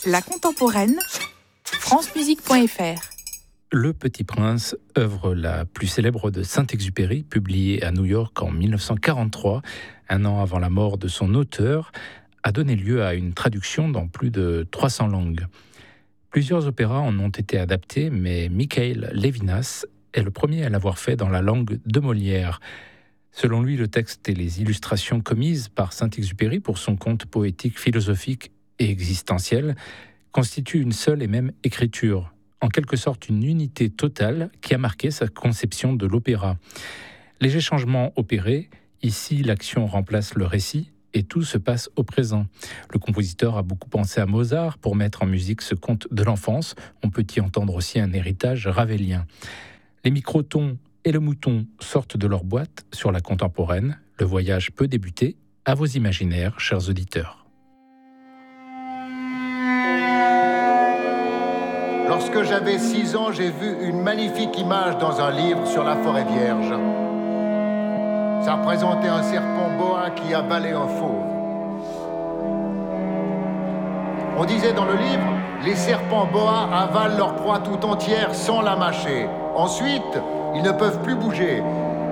La contemporaine, francemusique.fr. Le Petit Prince, œuvre la plus célèbre de Saint-Exupéry, publiée à New York en 1943, un an avant la mort de son auteur, a donné lieu à une traduction dans plus de 300 langues. Plusieurs opéras en ont été adaptés, mais Mikhail Levinas est le premier à l'avoir fait dans la langue de Molière. Selon lui, le texte et les illustrations commises par Saint-Exupéry pour son conte poétique, philosophique et existentiel constituent une seule et même écriture, en quelque sorte une unité totale qui a marqué sa conception de l'opéra. Léger changement opéré, ici l'action remplace le récit et tout se passe au présent. Le compositeur a beaucoup pensé à Mozart pour mettre en musique ce conte de l'enfance. On peut y entendre aussi un héritage ravelien. Les microtons et le mouton sortent de leur boîte sur la contemporaine. Le voyage peut débuter. À vos imaginaires, chers auditeurs. Lorsque j'avais 6 ans, j'ai vu une magnifique image dans un livre sur la forêt vierge. Ça représentait un serpent boa qui avalait un fauve. On disait dans le livre, les serpents boa avalent leur proie tout entière sans la mâcher. Ensuite, ils ne peuvent plus bouger.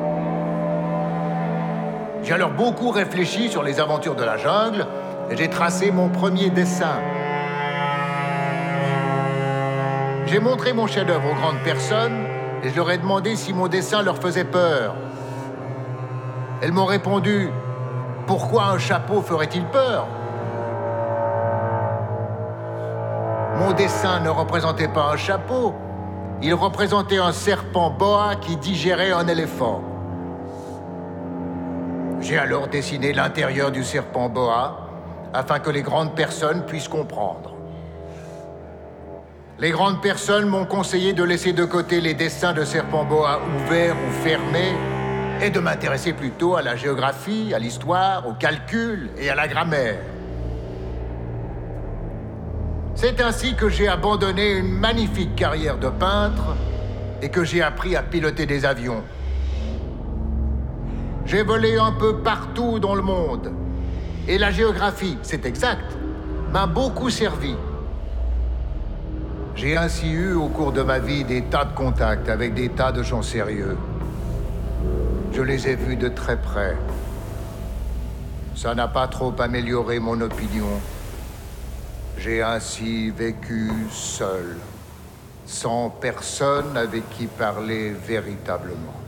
J'ai alors beaucoup réfléchi sur les aventures de la jungle et j'ai tracé mon premier dessin. J'ai montré mon chef-d'œuvre aux grandes personnes et je leur ai demandé si mon dessin leur faisait peur. Elles m'ont répondu « Pourquoi un chapeau ferait-il peur ?» Mon dessin ne représentait pas un chapeau, il représentait un serpent boa qui digérait un éléphant. J'ai alors dessiné l'intérieur du serpent boa afin que les grandes personnes puissent comprendre. Les grandes personnes m'ont conseillé de laisser de côté les dessins de serpents boa ouverts ou fermés et de m'intéresser plutôt à la géographie, à l'histoire, au calcul et à la grammaire. C'est ainsi que j'ai abandonné une magnifique carrière de peintre et que j'ai appris à piloter des avions. J'ai volé un peu partout dans le monde et la géographie, c'est exact, m'a beaucoup servi. J'ai ainsi eu au cours de ma vie des tas de contacts avec des tas de gens sérieux. Je les ai vus de très près. Ça n'a pas trop amélioré mon opinion. J'ai ainsi vécu seul, sans personne avec qui parler véritablement.